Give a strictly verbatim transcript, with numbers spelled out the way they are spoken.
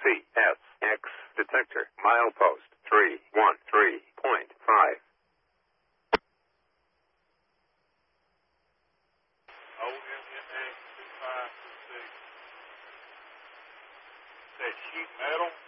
C S X detector, milepost three one three point five. O M M X two five two six. That sheet metal.